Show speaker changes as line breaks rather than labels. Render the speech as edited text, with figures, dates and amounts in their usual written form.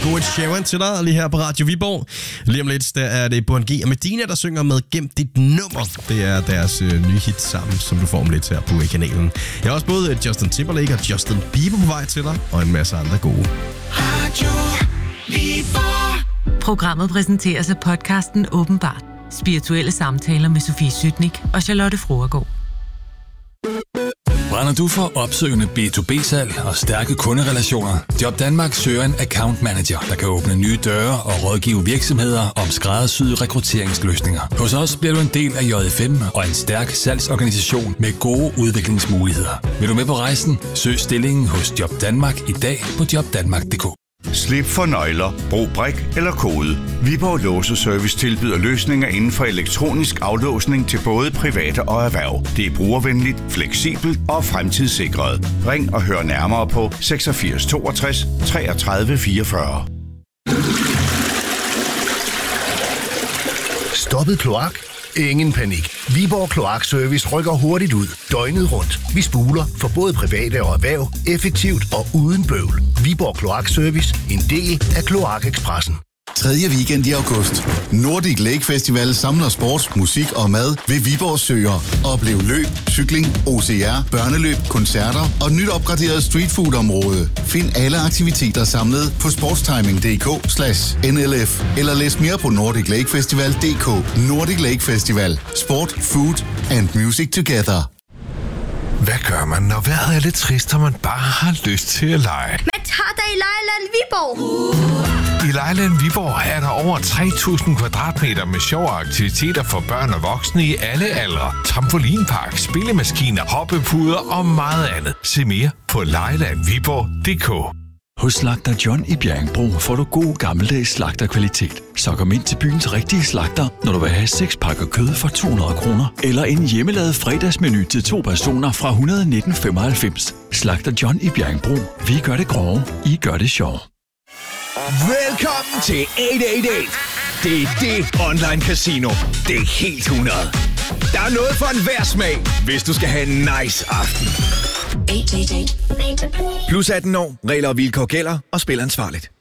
God et Sharon til dig lige her på Radio Viborg. Lige om lidt, der er det Bon G og Medina, der synger med Gem dit nummer. Det er deres nye hit sammen, som du får om lidt her på kanalen. Jeg har også både Justin Timberlake og Justin Bieber på vej til dig, og en masse andre gode.
Radio Viborg.
Programmet præsenteres af podcasten Åbenbart. Spirituelle samtaler med Sofie Sytnik og Charlotte Froergaard.
Brænder du for opsøgende B2B-salg og stærke kunderelationer? Job Danmark søger en account manager, der kan åbne nye døre og rådgive virksomheder om skræddersyede rekrutteringsløsninger. Hos os bliver du en del af JFM og en stærk salgsorganisation med gode udviklingsmuligheder. Vil du med på rejsen? Søg stillingen hos Job Danmark i dag på jobdanmark.dk.
Slip for nøgler, brug brik eller kode. Viborg Låseservice tilbyder løsninger inden for elektronisk aflåsning til både private og erhverv. Det er brugervenligt, fleksibelt og fremtidssikret. Ring og hør nærmere på 86 62 33 44.
Stoppet kloak? Ingen panik. Viborg Kloakservice rykker hurtigt ud, døgnet rundt. Vi spuler for både private og erhverv, effektivt og uden bøvl. Viborg Kloakservice, en del af Kloakekspressen.
3. weekend i august. Nordic Lake Festival samler sport, musik og mad ved Viborg Søer. Oplev løb, cykling, OCR, børneløb, koncerter og et nyt opgraderet streetfood-område. Find alle aktiviteter samlet på sportstiming.dk/NLF eller læs mere på nordiclakefestival.dk. Nordic Lake Festival. Sport, food and music together.
Hvad gør man, når vejret er lidt trist, og man bare har lyst til at lege?
Man tager dig i Lejland Viborg!
I Lejland Viborg er der over 3.000 kvadratmeter med sjove aktiviteter for børn og voksne i alle aldre. Trampolinpark, spillemaskiner, hoppepuder og meget andet. Se mere på lejlandviborg.dk.
Hos Slagter John i Bjerringbro får du god gammeldags slagterkvalitet. Så kom ind til byens rigtige slagter, når du vil have 6 pakker kød for 200 kroner. Eller en hjemmelavet fredagsmenu til 2 personer fra 119,95. Slagter John i Bjerringbro. Vi gør det grove, I gør det sjov.
Velkommen til 888. Det er det online casino. Det er helt 100. Der er noget for enhver smag, hvis du skal have en nice aften. 888. Plus 18 år, regler og vilkår gælder, og spil ansvarligt.